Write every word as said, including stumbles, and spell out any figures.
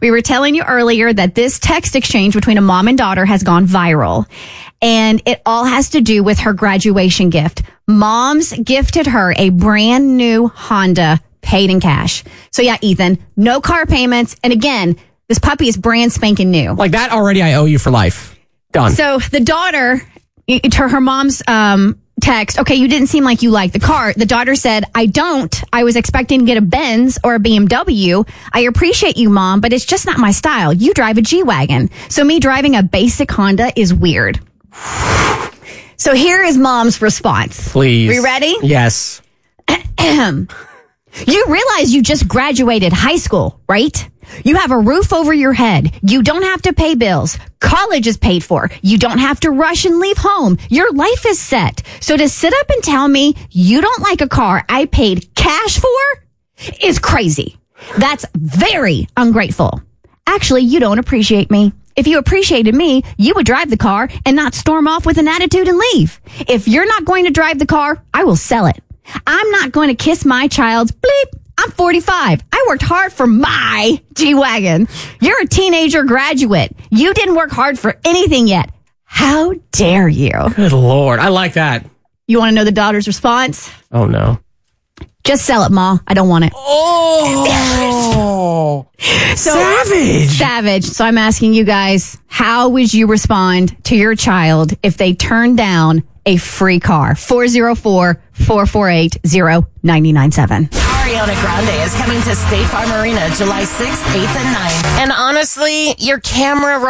We were telling you earlier that this text exchange between a mom and daughter has gone viral. And it all has to do with her graduation gift. Mom's gifted her a brand new Honda paid in cash. So yeah, Ethan, no car payments. And again, this puppy is brand spanking new. Like that already I owe you for life. Done. So the daughter, to her mom's um, text, okay, you didn't seem like you liked the car. The daughter said, I don't. I was expecting to get a Benz or a B M W. I appreciate you, Mom, but it's just not my style. You drive a G-Wagon. So me driving a basic Honda is weird. So here is Mom's response. Please. We ready? Yes. You realize you just graduated high school, right? You have a roof over your head. You don't have to pay bills. College is paid for. You don't have to rush and leave home. Your life is set. So to sit up and tell me you don't like a car I paid cash for is crazy. That's very ungrateful. Actually, you don't appreciate me. If you appreciated me, you would drive the car and not storm off with an attitude and leave. If you're not going to drive the car, I will sell it. I'm not going to kiss my child's bleep. I'm forty-five. I worked hard for my G-Wagon. You're a teenager graduate. You didn't work hard for anything yet. How dare you? Good Lord. I like that. You want to know the daughter's response? Oh, no. Just sell it, Ma. I don't want it. Oh, so, savage. Savage. So I'm asking you guys, how would you respond to your child if they turned down a free car? four oh four, four four eight, oh nine nine seven. Ariana Grande is coming to State Farm Arena July sixth, eighth, and ninth. And honestly, your camera